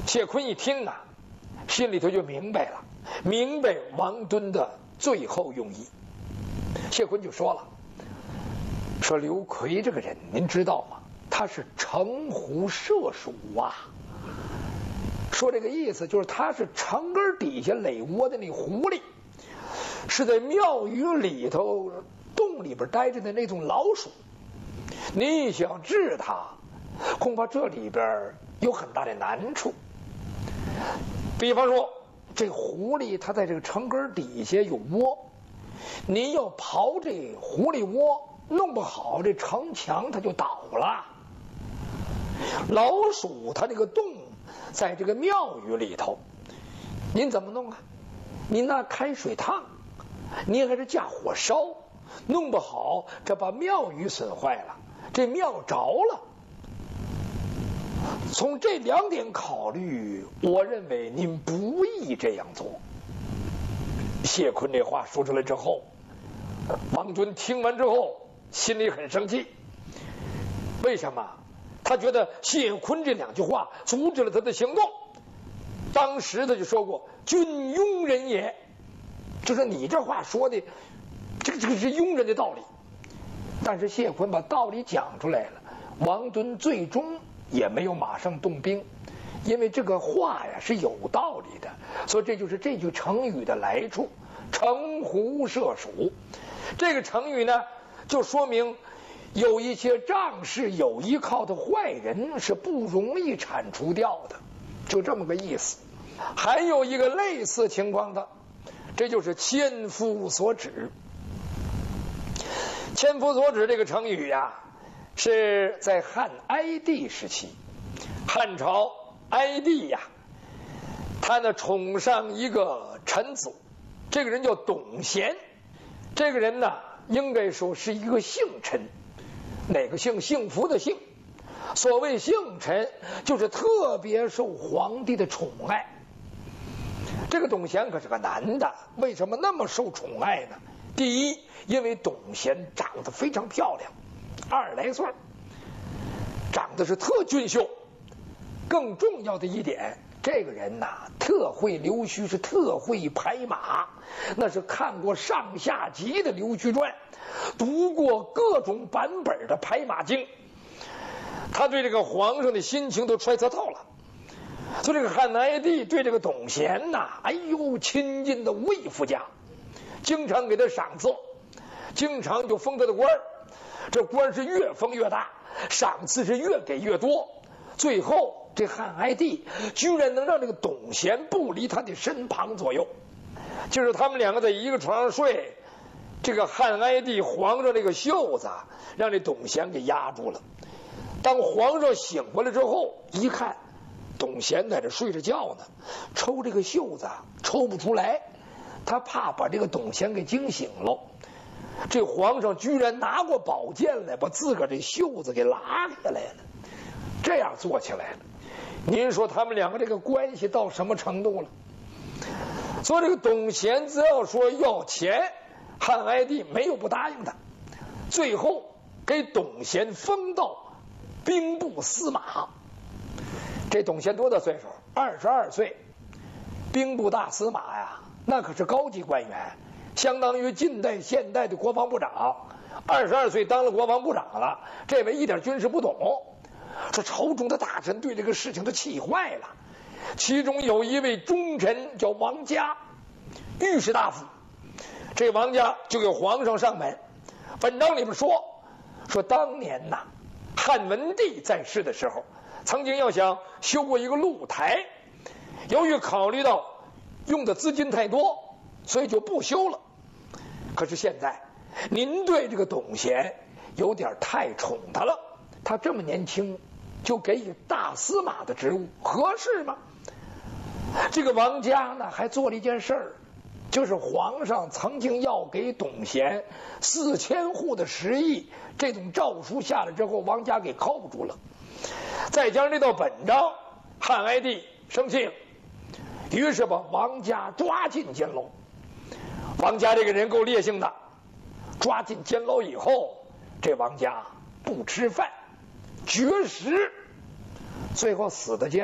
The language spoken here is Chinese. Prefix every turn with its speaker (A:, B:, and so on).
A: 谢坤一听啊，心里头就明白了，明白王敦的最后用意。谢坤就说了，说刘奎这个人您知道吗？他是城狐射鼠啊。说这个意思就是他是城根底下垒窝的那狐狸，是在庙宇里头洞里边待着的那种老鼠。你想治它，恐怕这里边有很大的难处。比方说，这狐狸它在这个城根底下有窝，你要刨这狐狸窝，弄不好这城墙它就倒了。老鼠它这个洞在这个庙宇里头，您怎么弄啊？您拿开水烫，您还是架火烧，弄不好这把庙宇损坏了，这庙着了。从这两点考虑，我认为您不宜这样做。谢坤这话说出来之后，王敦听完之后心里很生气。为什么？他觉得谢坤这两句话阻止了他的行动。当时他就说过，君庸人也，就是你这话说的这个是庸人的道理。但是谢坤把道理讲出来了，王敦最终也没有马上动兵，因为这个话呀是有道理的，所以这就是这句成语的来处，城狐射鼠。这个成语呢，就说明有一些仗势有依靠的坏人是不容易铲除掉的，就这么个意思。还有一个类似情况的，这就是千夫所指。千夫所指这个成语呀，是在汉哀帝时期，汉朝哀帝呀，他呢宠上一个臣子，这个人叫董贤。这个人呢，应该说是一个幸臣。哪个幸？幸福的幸。所谓幸臣，就是特别受皇帝的宠爱。这个董贤可是个男的，为什么那么受宠爱呢？第一，因为董贤长得非常漂亮，20来岁，长得是特俊秀。更重要的一点，这个人呐，特会溜须，是特会拍马，那是看过上下集的《溜须传》，读过各种版本的拍马经，他对这个皇上的心情都揣测透了。所以这个汉哀帝对这个董贤呐，哎呦，亲近的魏夫家，经常给他赏赐，经常就封他的官儿，这官是越封越大，赏赐是越给越多。最后这汉哀帝居然能让这个董贤不离他的身旁左右，就是他们两个在一个床上睡，这个汉哀帝皇上这个袖子让这董贤给压住了。当皇上醒过来之后，一看董贤在这睡着觉呢，抽这个袖子抽不出来，他怕把这个董贤给惊醒了。这皇上居然拿过宝剑来，把自个儿这袖子给拉下来了，这样做起来了。您说他们两个这个关系到什么程度了？所以这个董贤只要说要钱，汉哀帝没有不答应的。最后给董贤封到兵部司马。这董贤多大岁数？22岁，兵部大司马呀，那可是高级官员，相当于近代现代的国防部长。22岁当了国防部长了，这位一点军事不懂。说朝中的大臣对这个事情都气坏了，其中有一位忠臣叫王嘉，御史大夫。这王嘉就给皇上上门，文章里面说当年呐，汉文帝在世的时候，曾经要想修过一个露台，由于考虑到用的资金太多，所以就不修了。可是现在您对这个董贤有点太宠他了，他这么年轻就给予大司马的职务，合适吗？这个王嘉呢还做了一件事儿，就是皇上曾经要给董贤4000户的食邑，这种诏书下来之后，王嘉给扣住了。再加上这道本章，汉哀帝生气了，于是把王嘉抓进监牢。王嘉这个人够烈性的，抓进监牢以后，这王嘉不吃饭，绝食，最后死在监